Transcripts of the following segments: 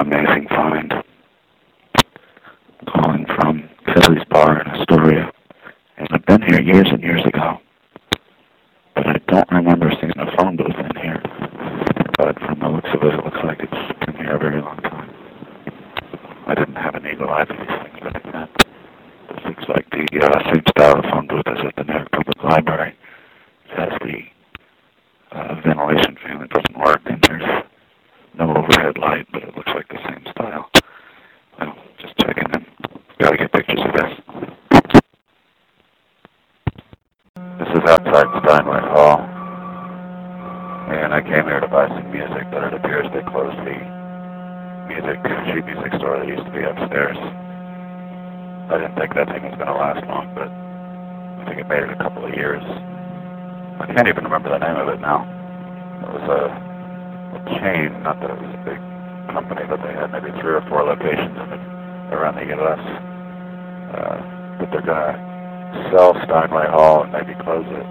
amazing find. Calling from Philly's Bar in Astoria. And I've been here years and years ago. But I don't remember seeing a phone booth in here. But from the looks of it, it looks like it's been here a very long time. I didn't have an eagle eye for these things, but this looks like the same style of phone booth as at the New York Public Library. It has the ventilation fan that doesn't work, and there's no overhead light, but it looks like the same style. Well, just checking in. Gotta get pictures of this. This is outside Steinway Hall, and I came here to buy some music, but it appears they closed the sheet music store that used to be upstairs. I didn't think that thing was going to last long, but I think it made it a couple of years. I can't even remember the name of it now. It was a chain, not that it was a big company, but they had maybe 3 or 4 locations around the U.S. But they're going to sell Steinway Hall and maybe close it.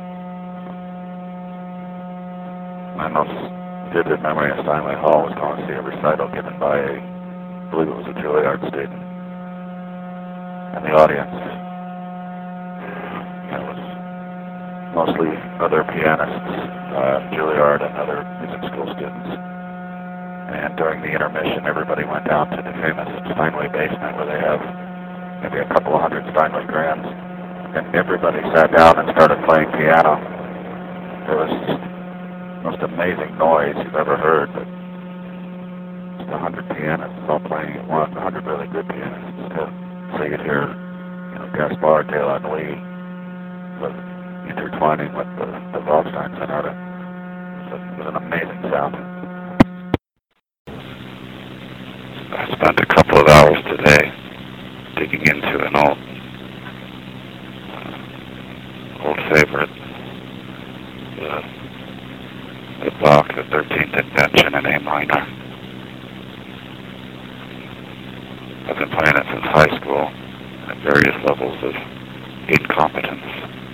My most vivid memory of Steinway Hall was going to see a recital given by I believe it was a Juilliard student. And the audience, it was mostly other pianists, Juilliard and other music school students. And during the intermission, everybody went down to the famous Steinway basement where they have maybe a couple of hundred Steinway grands. And everybody sat down and started playing piano. It was the most amazing noise you've ever heard, but just 100 pianists all playing at once, 100 really good pianists. So you could hear, Gaspard de la Nuit intertwining with the Waldstein Sonata. It was an amazing sound. I spent a couple of hours today digging into an old favorite, the Bach, the 13th Invention in A minor. I've been playing it since high school at various levels of incompetence.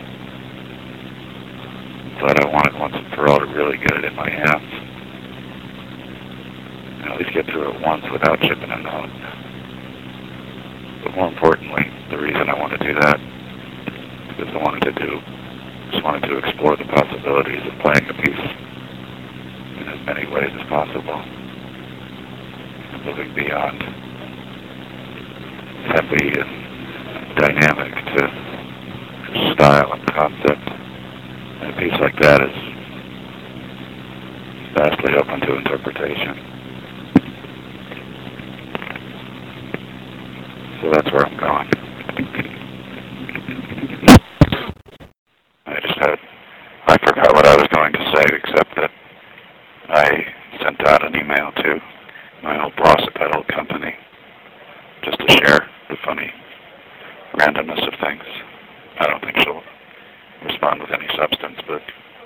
But I wanted once and for all to really get it in my hands. And at least get through it once without chipping a note. But more importantly, the reason I want to do that is because I just wanted to explore the possibilities of playing a piece in as many ways as possible. And moving beyond heavy and dynamic to style and concept. And a piece like that is vastly open to interpretation. So that's where I'm going. I forgot what I was going to say, except that I sent out an email to my old boss at that old company just to share the funny randomness of things. I don't think she'll respond with any substance, but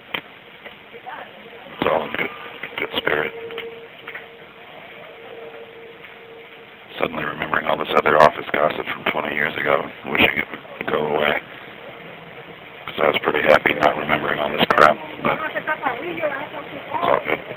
it's all in good spirit. Suddenly remembering all this other office gossip from 20 years ago, wishing it would go away. Because I was pretty happy not remembering all this crap, but it's all good.